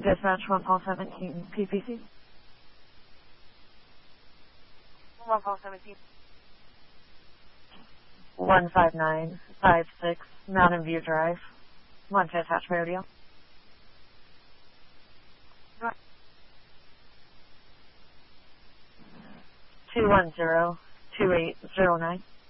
Dispatch 1 call 17 PPC. 1 call 17. 15956 Mountain View Drive. Want to attach radio. 210-2809.